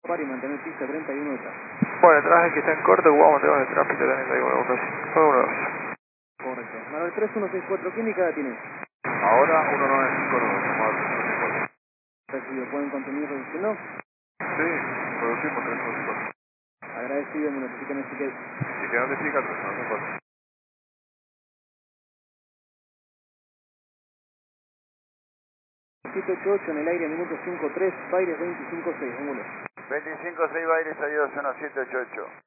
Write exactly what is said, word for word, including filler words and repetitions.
Par y mantener pista treinta y uno detrás. Bueno, detrás el que está en corto, vamos a mantener detrás pista treinta y uno. Fue uno dos. Correcto. Manuel tres uno seis cuatro, ¿qué indicada tiene? Ahora uno nueve cinco nueve, vamos a ver tres uno cuatro. Recibido, ¿pueden continuar reduciendo? Sí, producimos tres uno cuatro. Agradecido, me notifican el ticket. Y que notifica tres uno cuatro. siete ocho ocho en el aire, minuto cinco tres, Baires veinticinco seis, ángulo. veinticinco seis Baires, adiós, uno siete ocho ocho.